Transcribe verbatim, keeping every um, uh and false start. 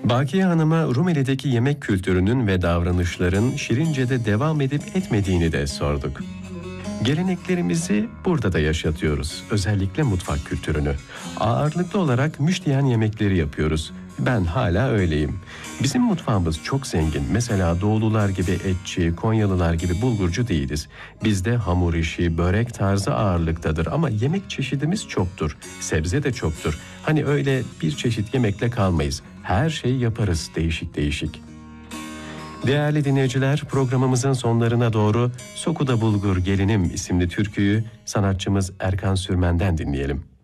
Bakiye Hanım'a Rumeli'deki yemek kültürünün ve davranışların Şirince'de devam edip etmediğini de sorduk. Geleneklerimizi burada da yaşatıyoruz. Özellikle mutfak kültürünü. Ağırlıklı olarak müştiyen yemekleri yapıyoruz. Ben hala öyleyim. Bizim mutfağımız çok zengin. Mesela Doğulular gibi etçi, Konyalılar gibi bulgurcu değiliz. Bizde hamur işi, börek tarzı ağırlıktadır ama yemek çeşidimiz çoktur. Sebze de çoktur. Hani öyle bir çeşit yemekle kalmayız. Her şeyi yaparız değişik değişik. Değerli dinleyiciler, programımızın sonlarına doğru Sokuda Bulgur Gelinim isimli türküyü sanatçımız Erkan Sürmen'den dinleyelim.